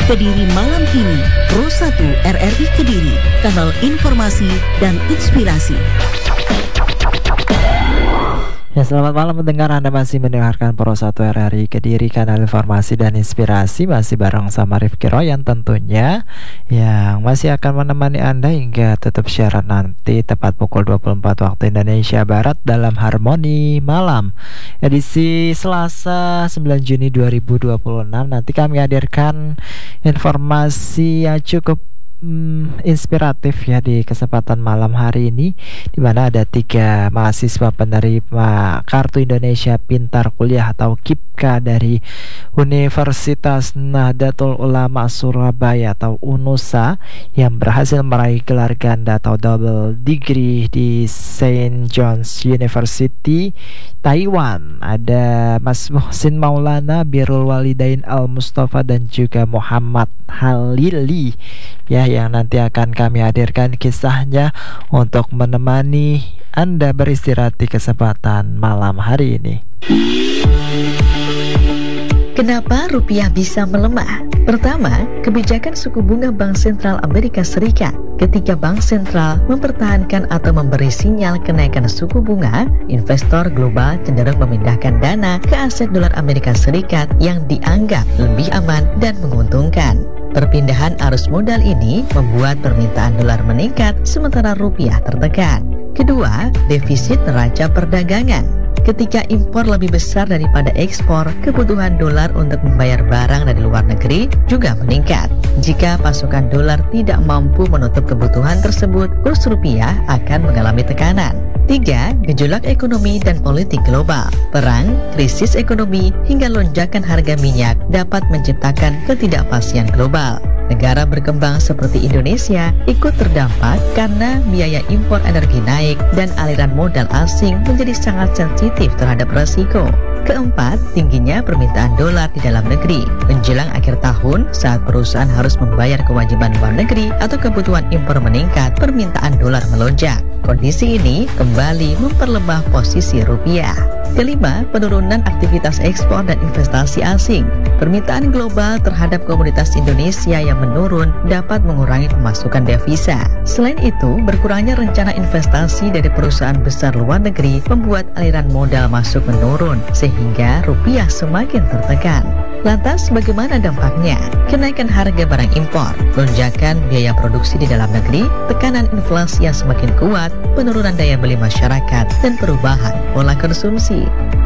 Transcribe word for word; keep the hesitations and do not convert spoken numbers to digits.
Kediri malam ini, Pro satu R R I Kediri, kanal informasi dan inspirasi. Ya, selamat malam mendengar, Anda masih mendengarkan Pro satu R R I Kediri, kanal informasi dan inspirasi. Masih bareng sama Rifki Royan tentunya, yang masih akan menemani Anda hingga tutup siaran nanti tepat pukul dua puluh empat waktu Indonesia Barat dalam Harmoni Malam edisi Selasa sembilan Juni dua ribu dua puluh enam. Nanti kami hadirkan informasi yang cukup Hmm, inspiratif ya di kesempatan malam hari ini, di mana ada tiga mahasiswa penerima Kartu Indonesia Pintar Kuliah atau K I P K A dari Universitas Nahdlatul Ulama Surabaya atau UNUSA yang berhasil meraih gelar ganda atau double degree di Saint John's University Taiwan. Ada Mas Muhsin Maulana, Birrul Walidain Al Mustafa, dan juga Muhammad Halili ya, yang nanti akan kami hadirkan kisahnya untuk menemani Anda beristirahat di kesempatan malam hari ini. Kenapa rupiah bisa melemah? Pertama, kebijakan suku bunga Bank Sentral Amerika Serikat. Ketika Bank Sentral mempertahankan atau memberi sinyal kenaikan suku bunga, investor global cenderung memindahkan dana ke aset dolar Amerika Serikat yang dianggap lebih aman dan menguntungkan. Perpindahan arus modal ini membuat permintaan dolar meningkat sementara rupiah tertekan. Kedua, defisit neraca perdagangan. Ketika impor lebih besar daripada ekspor, kebutuhan dolar untuk membayar barang dari luar negeri juga meningkat. Jika pasokan dolar tidak mampu menutup kebutuhan tersebut, kurs rupiah akan mengalami tekanan. Tiga, gejolak ekonomi dan politik global. Perang, krisis ekonomi, hingga lonjakan harga minyak dapat menciptakan ketidakpastian global. Negara berkembang seperti Indonesia ikut terdampak karena biaya impor energi naik dan aliran modal asing menjadi sangat sensitif terhadap resiko. Keempat, tingginya permintaan dolar di dalam negeri. Menjelang akhir tahun, saat perusahaan harus membayar kewajiban luar negeri atau kebutuhan impor meningkat, permintaan dolar melonjak. Kondisi ini kembali memperlemah posisi rupiah. Kelima, penurunan aktivitas ekspor dan investasi asing. Permintaan global terhadap komoditas Indonesia yang menurun dapat mengurangi pemasukan devisa. Selain itu, berkurangnya rencana investasi dari perusahaan besar luar negeri membuat aliran modal masuk menurun, sehingga rupiah semakin tertekan. Lantas bagaimana dampaknya? Kenaikan harga barang impor, lonjakan biaya produksi di dalam negeri, tekanan inflasi yang semakin kuat, penurunan daya beli masyarakat, dan perubahan pola konsumsi.